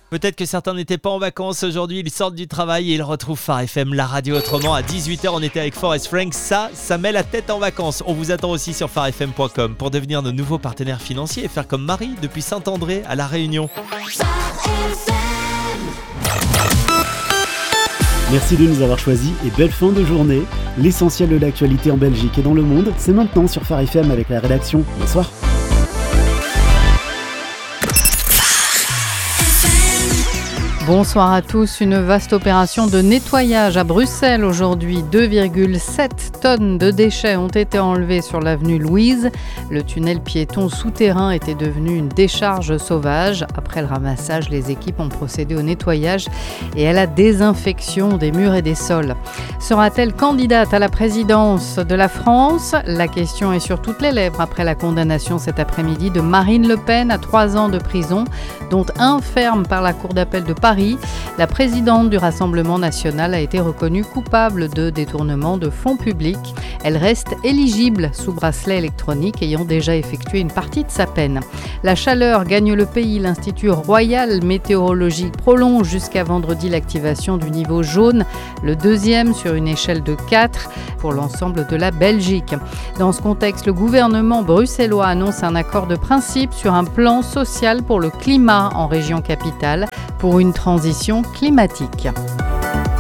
Peut-être que certains n'étaient pas en vacances aujourd'hui, ils sortent du travail et ils retrouvent Phare FM, la radio autrement. À 18h, on était avec Forest Frank. Ça met la tête en vacances. On vous attend aussi sur pharefm.com pour devenir nos nouveaux partenaires financiers et faire comme Marie depuis Saint-André à La Réunion. Merci de nous avoir choisis et belle fin de journée. L'essentiel de l'actualité en Belgique et dans le monde, c'est maintenant sur Phare FM avec la rédaction. Bonsoir. Bonsoir à tous. Une vaste opération de nettoyage à Bruxelles aujourd'hui. 2,7 tonnes de déchets ont été enlevés sur l'avenue Louise. Le tunnel piéton souterrain était devenu une décharge sauvage. Après le ramassage, les équipes ont procédé au nettoyage et à la désinfection des murs et des sols. Sera-t-elle candidate à la présidence de la France ? La question est sur toutes les lèvres après la condamnation cet après-midi de Marine Le Pen à 3 ans de prison, dont un ferme par la Cour d'appel de Paris. La présidente du Rassemblement national a été reconnue coupable de détournement de fonds publics. Elle reste éligible sous bracelet électronique, ayant déjà effectué une partie de sa peine. La chaleur gagne le pays. L'Institut Royal Météorologique prolonge jusqu'à vendredi l'activation du niveau jaune, le deuxième sur une échelle de 4 pour l'ensemble de la Belgique. Dans ce contexte, le gouvernement bruxellois annonce un accord de principe sur un plan social pour le climat en région capitale pour une transition climatique.